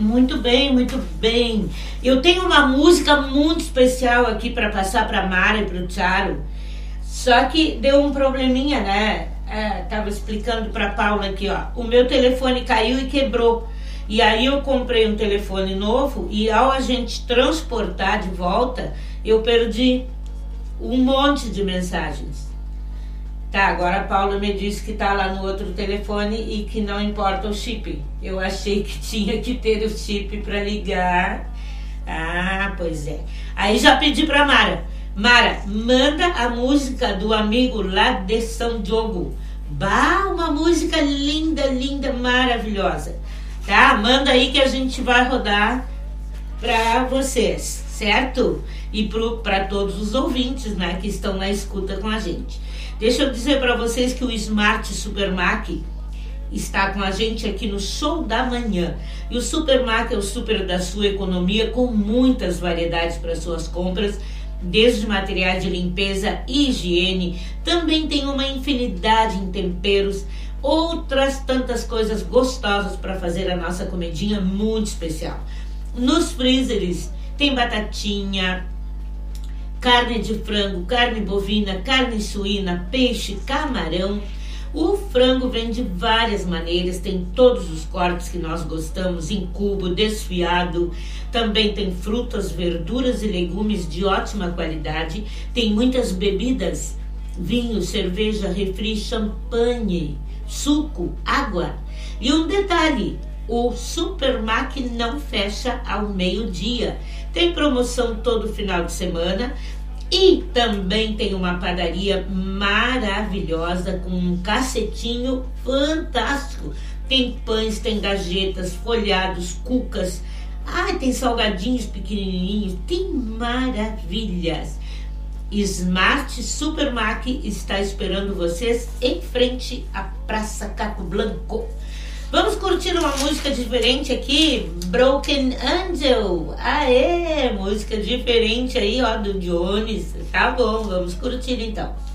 Muito bem, muito bem. Eu tenho uma música muito especial aqui para passar para Mara e para o Thiago. Só que deu um probleminha, né? Tava explicando para Paula aqui, ó. O meu telefone caiu e quebrou. E aí eu comprei um telefone novo e ao a gente transportar de volta, eu perdi um monte de mensagens. Tá, agora a Paula me disse que tá lá no outro telefone e que não importa o chip. Eu achei que tinha que ter o chip para ligar. Ah, pois é. Aí já pedi pra Mara. Mara, manda a música do amigo lá de São Diogo. Bah, uma música linda, linda, maravilhosa. Tá? Manda aí que a gente vai rodar pra vocês, certo? E para todos os ouvintes, né, que estão na escuta com a gente. Deixa eu dizer para vocês que o Smart Supermac está com a gente aqui no Show da Manhã. E o Supermac é o super da sua economia, com muitas variedades para suas compras, desde materiais de limpeza e higiene. Também tem uma infinidade em temperos, outras tantas coisas gostosas para fazer a nossa comidinha muito especial. Nos freezers tem batatinha, carne de frango, carne bovina, carne suína, peixe, camarão. O frango vem de várias maneiras, tem todos os cortes que nós gostamos, em cubo, desfiado. Também tem frutas, verduras e legumes de ótima qualidade. Tem muitas bebidas, vinho, cerveja, refri, champanhe, suco, água. E um detalhe, o Supermac não fecha ao meio-dia. Tem promoção todo final de semana e também tem uma padaria maravilhosa com um cacetinho fantástico. Tem pães, tem gajetas, folhados, cucas. Tem salgadinhos pequenininhos, tem maravilhas. Smart Supermac está esperando vocês em frente à Praça Caco Blanco. Vamos curtir uma música diferente aqui, Broken Angel. Aê, música diferente aí, ó, do Jones. Tá bom, vamos curtir então.